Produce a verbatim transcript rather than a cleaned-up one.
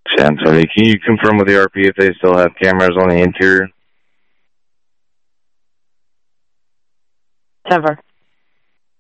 Chantilly, can you confirm with the R P if they still have cameras on the interior? Denver.